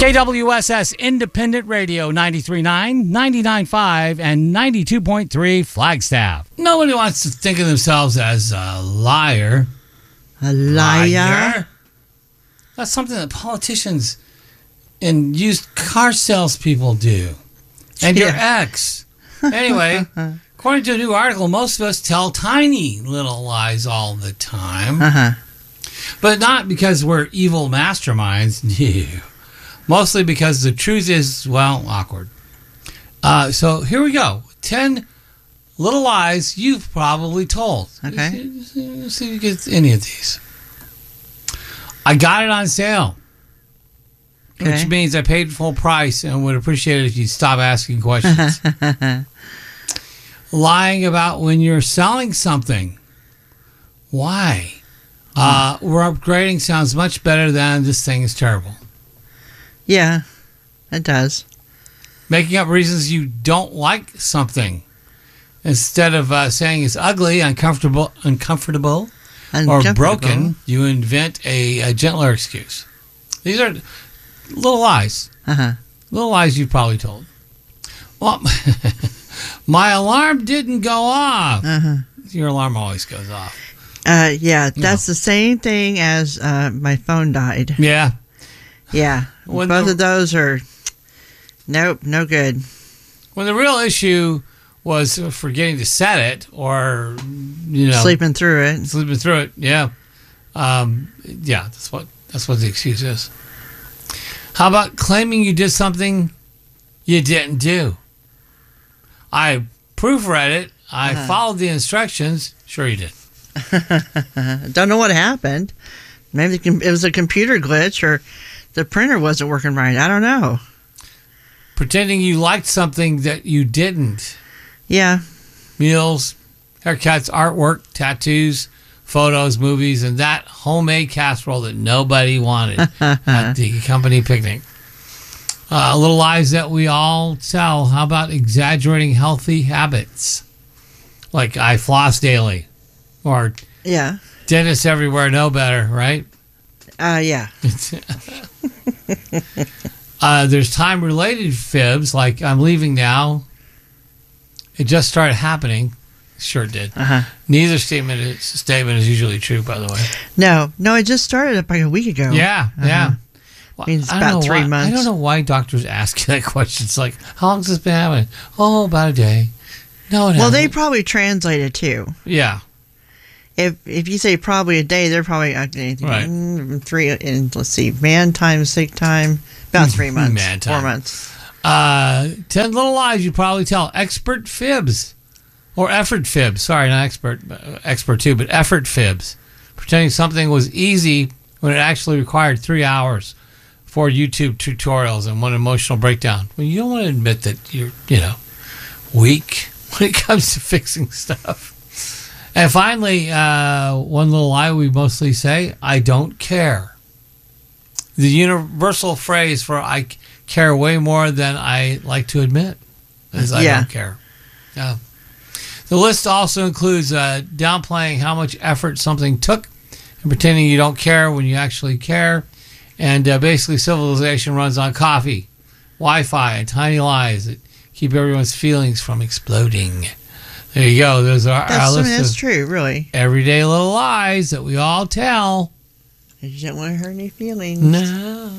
KWSS Independent Radio 93.9, 99.5, and 92.3 Flagstaff. Nobody wants to think of themselves as a liar. A liar? That's something that politicians and used car salespeople do. And your ex. Anyway, according to a new article, most of us tell tiny little lies all the time. But not because we're evil masterminds. No. Mostly because the truth is, well, awkward. So here we go. 10 little lies you've probably told. Okay. Let's see if you get any of these. I got it on sale. Okay. Which means I paid full price and would appreciate it if you stop asking questions. Lying about when you're selling something. Why? We're upgrading sounds much better than this thing is terrible. Yeah, it does. Making up reasons you don't like something. Instead of saying it's ugly, uncomfortable, or broken, you invent a gentler excuse. These are little lies. Little lies you've probably told. Well, my alarm didn't go off. Your alarm always goes off. Yeah, that's the same thing as my phone died. Yeah. Yeah. Both of those are, nope, no good. When the real issue was forgetting to set it or, sleeping through it. Yeah. Yeah, that's what the excuse is. How about claiming you did something you didn't do? I proofread it. I followed the instructions. Sure you did. Don't know what happened. Maybe it was a computer glitch or the printer wasn't working right. I don't know. Pretending you liked something that you didn't. Yeah. Meals, haircuts, artwork, tattoos, photos, movies, and that homemade casserole that nobody wanted at the company picnic. Little lies that we all tell. How about exaggerating healthy habits? Like I floss daily. Or dentists everywhere know better, right? Yeah. There's time-related fibs, like I'm leaving now. It just started happening. Sure did. Neither statement is usually true, by the way. No, it just started like a week ago. Yeah. Well, means about 3 months. I don't know why doctors ask you that question. It's like, how long has this been happening? Oh, about a day. No, it hasn't. Well, they probably translate it too. Yeah. If you say probably a day, they're probably right. 3. And let's see, man time, sick time, about 3 months, man time. 4 months. 10 little lies you probably tell. Expert fibs or effort fibs. Sorry, not expert too, but effort fibs. Pretending something was easy when it actually required 3 hours for YouTube tutorials and one emotional breakdown. Well, you don't want to admit that you're, weak when it comes to fixing stuff. And finally, one little lie we mostly say, I don't care. The universal phrase for I care way more than I like to admit is I don't care. Yeah. The list also includes downplaying how much effort something took and pretending you don't care when you actually care. And basically civilization runs on coffee, Wi-Fi, and tiny lies that keep everyone's feelings from exploding. There you go. Those are our list. That's true, really. Everyday little lies that we all tell. You don't want to hurt any feelings. No.